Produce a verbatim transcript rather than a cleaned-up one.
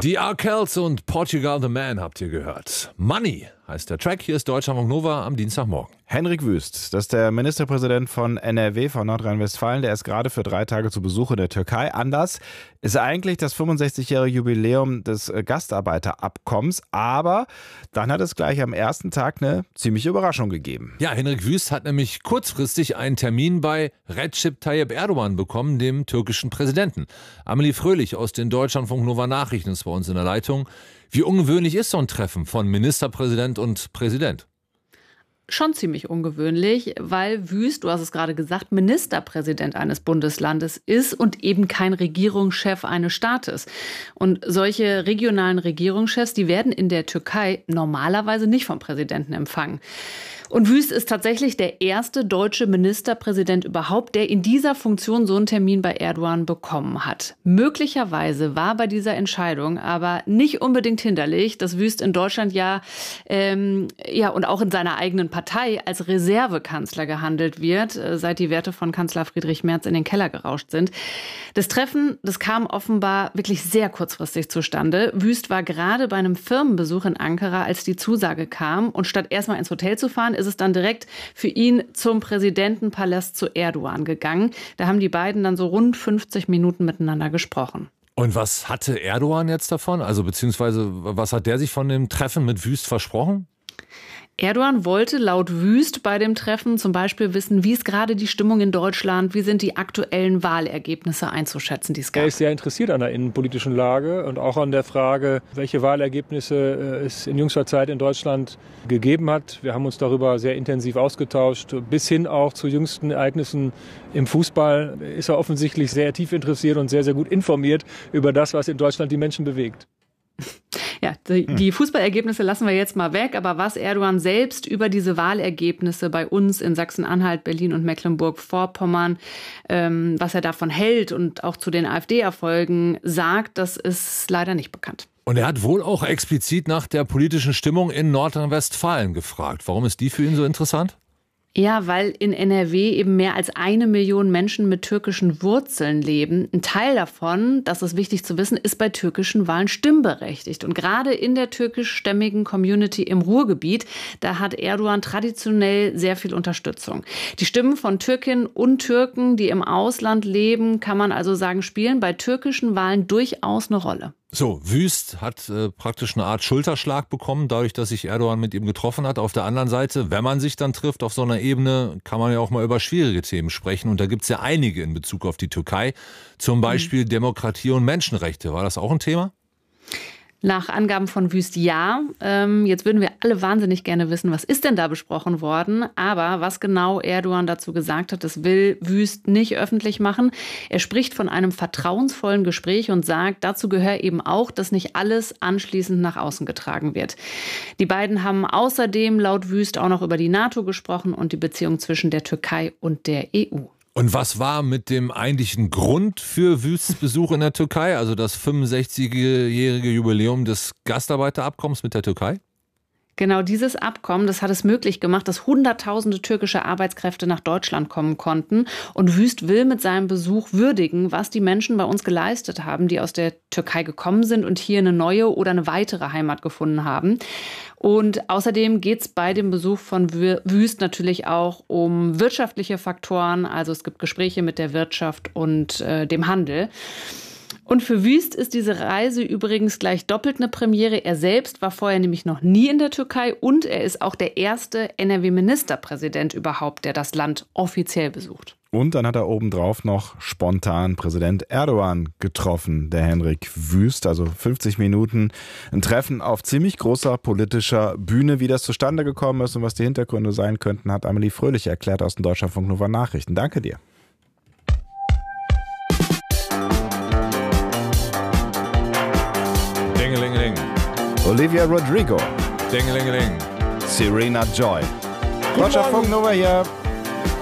Die Arkells und Portugal the Man habt ihr gehört. Money heißt der Track. Hier ist Deutschlandfunk Nova am Dienstagmorgen. Henrik Wüst, das ist der Ministerpräsident von N R W, von Nordrhein-Westfalen. Der ist gerade für drei Tage zu Besuch in der Türkei. Anlass ist eigentlich das fünfundsechzigjährige Jubiläum des Gastarbeiterabkommens. Aber dann hat es gleich am ersten Tag eine ziemliche Überraschung gegeben. Ja, Henrik Wüst hat nämlich kurzfristig einen Termin bei Recep Tayyip Erdogan bekommen, dem türkischen Präsidenten. Amelie Fröhlich aus den Deutschlandfunk Nova Nachrichten ist bei uns in der Leitung. Wie ungewöhnlich ist so ein Treffen von Ministerpräsident und Präsident? Schon ziemlich ungewöhnlich, weil Wüst, du hast es gerade gesagt, Ministerpräsident eines Bundeslandes ist und eben kein Regierungschef eines Staates. Und solche regionalen Regierungschefs, die werden in der Türkei normalerweise nicht vom Präsidenten empfangen. Und Wüst ist tatsächlich der erste deutsche Ministerpräsident überhaupt, der in dieser Funktion so einen Termin bei Erdogan bekommen hat. Möglicherweise war bei dieser Entscheidung aber nicht unbedingt hinderlich, dass Wüst in Deutschland ja, ähm, ja und auch in seiner eigenen Partei als Reservekanzler gehandelt wird, seit die Werte von Kanzler Friedrich Merz in den Keller gerauscht sind. Das Treffen, das kam offenbar wirklich sehr kurzfristig zustande. Wüst war gerade bei einem Firmenbesuch in Ankara, als die Zusage kam. Und statt erstmal ins Hotel zu fahren, ist es dann direkt für ihn zum Präsidentenpalast zu Erdogan gegangen. Da haben die beiden dann so rund fünfzig Minuten miteinander gesprochen. Und was hatte Erdogan jetzt davon? Also beziehungsweise was hat der sich von dem Treffen mit Wüst versprochen? Erdogan wollte laut Wüst bei dem Treffen zum Beispiel wissen, wie ist gerade die Stimmung in Deutschland, wie sind die aktuellen Wahlergebnisse einzuschätzen, die es gab. Er ist sehr interessiert an der innenpolitischen Lage und auch an der Frage, welche Wahlergebnisse es in jüngster Zeit in Deutschland gegeben hat. Wir haben uns darüber sehr intensiv ausgetauscht, bis hin auch zu jüngsten Ereignissen im Fußball ist er offensichtlich sehr tief interessiert und sehr, sehr gut informiert über das, was in Deutschland die Menschen bewegt. Ja, die, die Fußballergebnisse lassen wir jetzt mal weg, aber was Erdogan selbst über diese Wahlergebnisse bei uns in Sachsen-Anhalt, Berlin und Mecklenburg-Vorpommern, ähm, was er davon hält und auch zu den AfD-Erfolgen sagt, das ist leider nicht bekannt. Und er hat wohl auch explizit nach der politischen Stimmung in Nordrhein-Westfalen gefragt. Warum ist die für ihn so interessant? Ja, weil in N R W eben mehr als eine Million Menschen mit türkischen Wurzeln leben. Ein Teil davon, das ist wichtig zu wissen, ist bei türkischen Wahlen stimmberechtigt. Und gerade in der türkischstämmigen Community im Ruhrgebiet, da hat Erdogan traditionell sehr viel Unterstützung. Die Stimmen von Türkinnen und Türken, die im Ausland leben, kann man also sagen, spielen bei türkischen Wahlen durchaus eine Rolle. So, Wüst hat äh, praktisch eine Art Schulterschlag bekommen, dadurch, dass sich Erdogan mit ihm getroffen hat. Auf der anderen Seite, wenn man sich dann trifft auf so einer Ebene, kann man ja auch mal über schwierige Themen sprechen. Und da gibt es ja einige in Bezug auf die Türkei. Zum Beispiel mhm. Demokratie und Menschenrechte. War das auch ein Thema? Nach Angaben von Wüst ja. Ähm, jetzt würden wir alle wahnsinnig gerne wissen, was ist denn da besprochen worden? Aber was genau Erdogan dazu gesagt hat, das will Wüst nicht öffentlich machen. Er spricht von einem vertrauensvollen Gespräch und sagt, dazu gehört eben auch, dass nicht alles anschließend nach außen getragen wird. Die beiden haben außerdem laut Wüst auch noch über die NATO gesprochen und die Beziehung zwischen der Türkei und der E U. Und was war mit dem eigentlichen Grund für Wüsts Besuch in der Türkei, also das fünfundsechzigjährige Jubiläum des Gastarbeiterabkommens mit der Türkei? Genau dieses Abkommen, das hat es möglich gemacht, dass Hunderttausende türkische Arbeitskräfte nach Deutschland kommen konnten. Und Wüst will mit seinem Besuch würdigen, was die Menschen bei uns geleistet haben, die aus der Türkei gekommen sind und hier eine neue oder eine weitere Heimat gefunden haben. Und außerdem geht es bei dem Besuch von Wüst natürlich auch um wirtschaftliche Faktoren. Also es gibt Gespräche mit der Wirtschaft und äh, dem Handel. Und für Wüst ist diese Reise übrigens gleich doppelt eine Premiere. Er selbst war vorher nämlich noch nie in der Türkei und er ist auch der erste N R W-Ministerpräsident überhaupt, der das Land offiziell besucht. Und dann hat er obendrauf noch spontan Präsident Erdogan getroffen, der Henrik Wüst. Also fünfzig Minuten ein Treffen auf ziemlich großer politischer Bühne. Wie das zustande gekommen ist und was die Hintergründe sein könnten, hat Amelie Fröhlich erklärt aus den Deutschlandfunk Nova Nachrichten. Danke dir. Dingelingeling. Olivia Rodrigo. Dingelingeling. Serena Joy. Deutschlandfunk Nova hier.